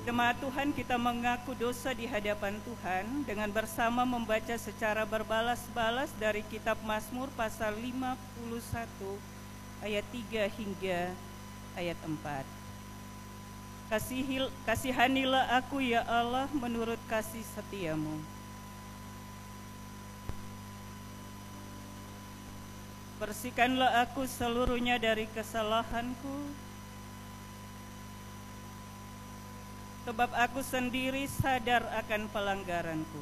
Jemaat Tuhan, kita mengaku dosa di hadapan Tuhan dengan bersama membaca secara berbalas-balas dari kitab Mazmur pasal 51 ayat 3 hingga ayat 4. Kasihanilah aku ya Allah menurut kasih setiamu. Bersihkanlah aku seluruhnya dari kesalahanku, sebab aku sendiri sadar akan pelanggaranku.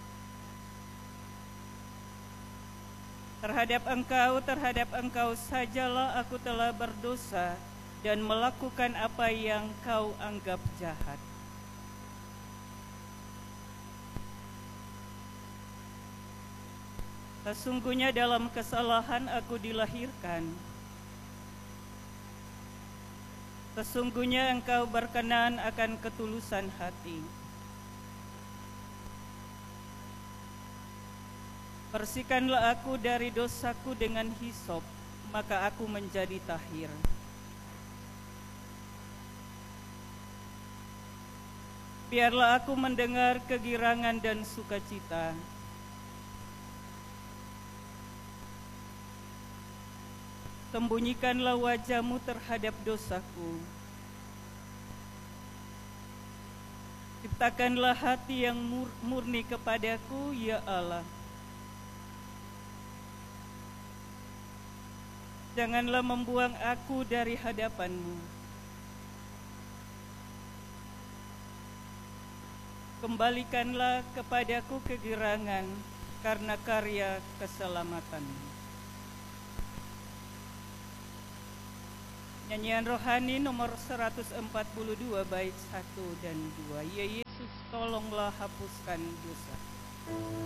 Terhadap engkau sajalah aku telah berdosa dan melakukan apa yang kau anggap jahat. Sesungguhnya dalam kesalahan aku dilahirkan. Sesungguhnya engkau berkenan akan ketulusan hati. Bersihkanlah aku dari dosaku dengan hisop, maka aku menjadi tahir. Biarlah aku mendengar kegirangan dan sukacita. Sembunyikanlah wajah-Mu terhadap dosaku. Ciptakanlah hati yang murni kepadaku, ya Allah. Janganlah membuang aku dari hadapan-Mu. Kembalikanlah kepadaku kegirangan karena karya keselamatan-Mu. Nyanyian rohani nomor 142 bait 1 dan 2. Ya Yesus, tolonglah hapuskan dosa.